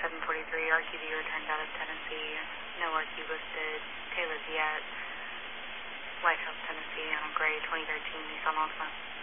743, RQD returned out of Tennessee. No RQ listed. Taylor Diaz, Lighthouse, Tennessee, on a gray 2013 Nissan Altima.